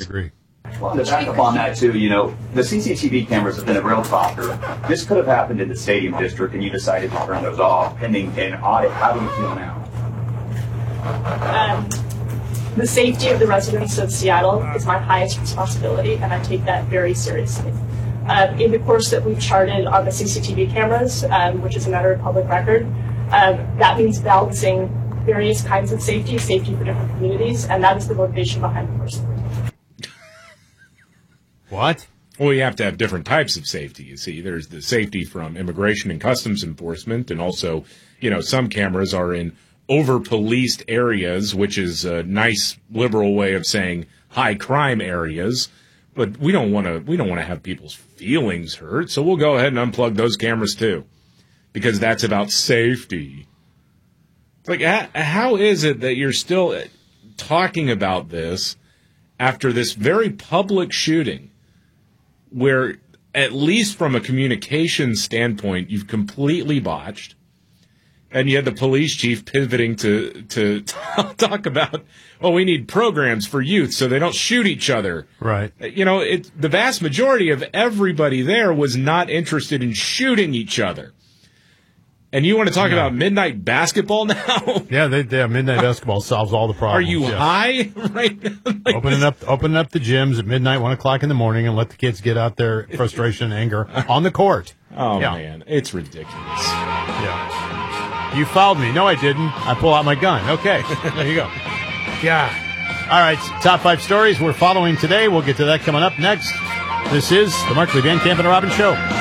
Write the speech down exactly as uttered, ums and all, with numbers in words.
agree. Well, to back up on that, too, you know, the C C T V cameras have been a real talker. This could have happened in the stadium district, and you decided to turn those off pending an audit. How do you feel now? Um, the safety of the residents of Seattle is my highest responsibility, and I take that very seriously. Um, in the course that we've charted on the C C T V cameras, um, which is a matter of public record, um, that means balancing various kinds of safety, safety for different communities, and that is the motivation behind the course. What? Well, you have to have different types of safety. You see, there's the safety from immigration and customs enforcement, and also, you know, some cameras are in over-policed areas, which is a nice liberal way of saying high crime areas. But we don't want to. We don't want to have people's feelings hurt, so we'll go ahead and unplug those cameras too, because that's about safety. It's like, how is it that you're still talking about this after this very public shooting, where, at least from a communication standpoint, you've completely botched, and you had the police chief pivoting to to talk about, well, we need programs for youth so they don't shoot each other. Right. You know, it, the vast majority of everybody there was not interested in shooting each other. And you want to talk yeah. about midnight basketball now? Yeah, they, yeah, midnight basketball solves all the problems. Are you yes. high right now? Like opening up, opening up the gyms at midnight, one o'clock in the morning, and let the kids get out their frustration and anger on the court. Oh yeah. man, it's ridiculous. Yeah, you fouled me. No, I didn't. I pull out my gun. Okay, there you go. Yeah. All right, top five stories we're following today. We'll get to that coming up next. This is the Markley, Van Camp, and Robbins Show.